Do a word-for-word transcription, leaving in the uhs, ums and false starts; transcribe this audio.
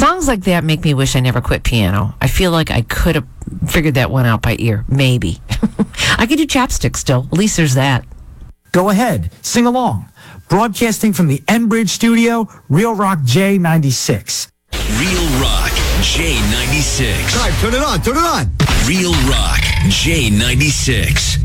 Songs like that make me wish I never quit piano. I feel like I could have figured that one out by ear. Maybe. I could do chapstick still. At least there's that. Go ahead. Sing along. Broadcasting from the Enbridge studio, Real Rock J ninety-six. Real Rock J ninety-six. All right, turn it on, turn it on. Real Rock J ninety-six.